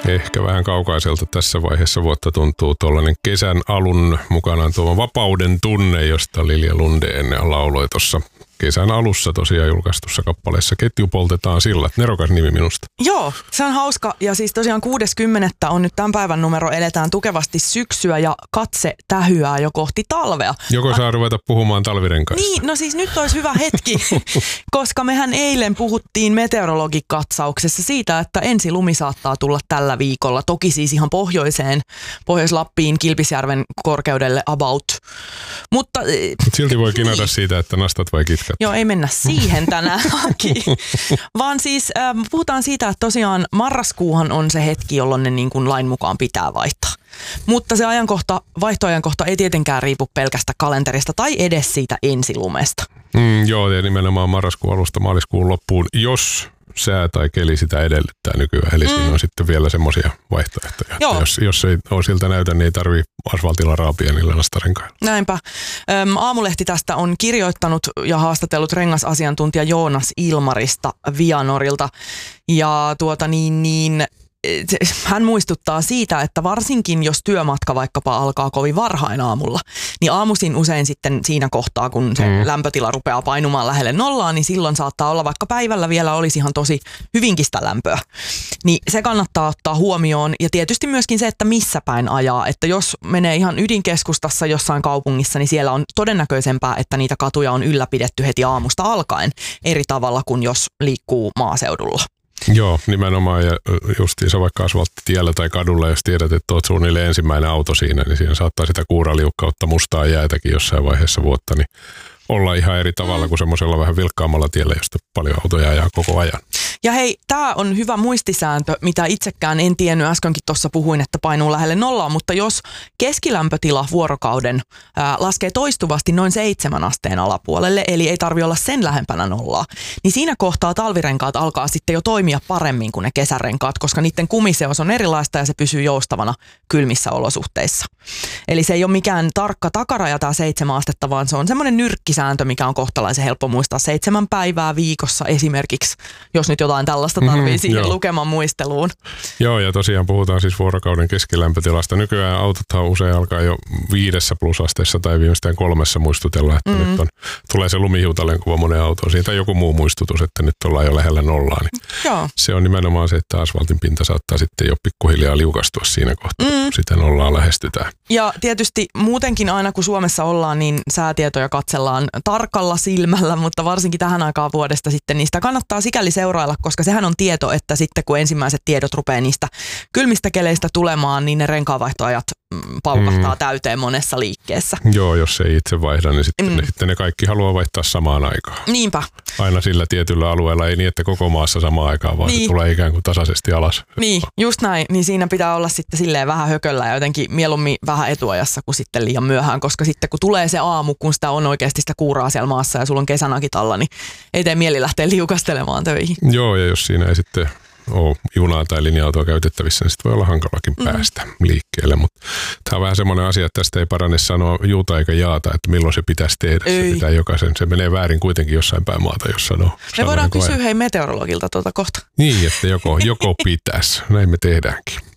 Ehkä vähän kaukaiselta tässä vaiheessa vuotta tuntuu tuollainen kesän alun mukanaan tuoma Vapauden tunne, josta Lilja Lundén lauloi tuossa kesän alussa tosiaan julkaistussa kappaleessa Ketju poltetaan sillat. Nerokas nimi minusta. Joo, se on hauska. Ja siis tosiaan 6.10. on nyt tämän päivän numero. Eletään tukevasti syksyä ja katse tähyää jo kohti talvea. Joko saa ruveta puhumaan talvirenkaista? Niin, no siis nyt olisi hyvä hetki, koska mehän eilen puhuttiin meteorologikatsauksessa siitä, että ensilumi saattaa tulla tällä viikolla. Toki siis ihan pohjoiseen, Pohjois-Lappiin, Kilpisjärven korkeudelle about. Mutta silti voi kinata siitä, että nastat vai kitkat. Joo, ei mennä siihen tänään, vaan siis puhutaan siitä, että tosiaan marraskuuhan on se hetki, jolloin ne niin kuin lain mukaan pitää vaihtaa. Mutta se vaihtoajankohta ei tietenkään riipu pelkästä kalenterista tai edes siitä ensilumesta. Joo, ja nimenomaan marraskuun alusta maaliskuun loppuun, jos sää tai keli sitä edellyttää nykyään. Eli siinä on sitten vielä semmoisia vaihtoehtoja. Jos ei ole siltä näytä, niin ei tarvitse asfaltilla raapia niillä nastarenkailla. Näinpä. Aamulehti tästä on kirjoittanut ja haastatellut rengasasiantuntija Joonas Ilmarista Vianorilta. Ja hän muistuttaa siitä, että varsinkin jos työmatka vaikkapa alkaa kovin varhain aamulla, niin aamuisin usein sitten siinä kohtaa, kun se lämpötila rupeaa painumaan lähelle nollaa, niin silloin saattaa olla, vaikka päivällä vielä olisi ihan tosi hyvinkin sitä lämpöä. Niin se kannattaa ottaa huomioon ja tietysti myöskin se, että missä päin ajaa. Että jos menee ihan ydinkeskustassa jossain kaupungissa, niin siellä on todennäköisempää, että niitä katuja on ylläpidetty heti aamusta alkaen eri tavalla kuin jos liikkuu maaseudulla. Joo, nimenomaan ja justiinsa vaikka asfalttitiellä tai kadulla, jos tiedät, että olet suunnilleen ensimmäinen auto siinä, niin siinä saattaa sitä kuuraliukkautta mustaa jäätäkin jossain vaiheessa vuotta, niin olla ihan eri tavalla kuin semmoisella vähän vilkkaammalla tiellä, josta paljon autoja ajaa koko ajan. Ja hei, tämä on hyvä muistisääntö, mitä itsekään en tiennyt. Äskenkin tuossa puhuin, että painuu lähelle nollaa, mutta jos keskilämpötila vuorokauden laskee toistuvasti noin 7 asteen alapuolelle, eli ei tarvitse olla sen lähempänä nollaa, niin siinä kohtaa talvirenkaat alkaa sitten jo toimia paremmin kuin ne kesärenkaat, koska niiden kumiseos on erilaista ja se pysyy joustavana kylmissä olosuhteissa. Eli se ei ole mikään tarkka takaraja tämä 7 astetta, vaan se on semmoinen nyrkkisääntö, mikä on kohtalaisen helppo muistaa 7 päivää viikossa esimerkiksi, jos nyt jotain tällaista tarvii siihen lukeman muisteluun. Joo, ja tosiaan puhutaan siis vuorokauden keskilämpötilasta. Nykyään autothan usein alkaa jo 5 plusasteessa tai viimeistään 3 muistutella, että nyt tulee se lumihiutaleen kuva monen autoon. Siitä joku muu muistutus, että nyt ollaan jo lähellä nollaa. Niin se on nimenomaan se, että asfaltin pinta saattaa sitten jo pikkuhiljaa liukastua siinä kohtaa, kun sitä nollaa lähestytään. Ja tietysti muutenkin aina kun Suomessa ollaan, niin säätietoja katsellaan tarkalla silmällä, mutta varsinkin tähän aikaan vuodesta sitten niistä kannattaa sikäli seurailla, koska sehän on tieto, että sitten kun ensimmäiset tiedot rupeaa niistä kylmistä keleistä tulemaan, niin ne renkaanvaihtoajat paukahtaa täyteen monessa liikkeessä. Joo, jos ei itse vaihda, niin sitten ne kaikki haluaa vaihtaa samaan aikaan. Niinpä. Aina sillä tietyllä alueella, ei niin, että koko maassa samaan aikaan, vaan se tulee ikään kuin tasaisesti alas. Niin, just näin. Niin siinä pitää olla sitten silleen vähän hököllä ja jotenkin mieluummin vähän etuajassa kuin sitten liian myöhään, koska sitten kun tulee se aamu, kun sitä on oikeasti sitä kuuraa siellä maassa ja sulla on kesänakit alla, niin ei tee mieli lähteä liukastelemaan töihin. Joo, ja jos siinä ei sitten ole junaa tai linja-autoa käytettävissä, niin sitten voi olla hankalakin päästä liikkeelle. Mutta tämä on vähän semmoinen asia, että tästä ei parane sanoa juuta eikä jaata, että milloin se pitäisi tehdä. Se pitää jokaisen. Se menee väärin kuitenkin jossain päin maata, jos sanoo. Me voidaan kysyä meteorologilta kohta. Niin, että joko pitäisi. Näin me tehdäänkin.